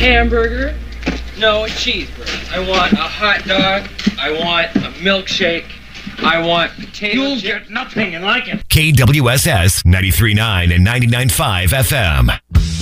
hamburger. No, a cheeseburger. I want a hot dog. I want a milkshake. I want potato You'll chips. get nothing like it. KWSS 93.9 and 99.5 FM.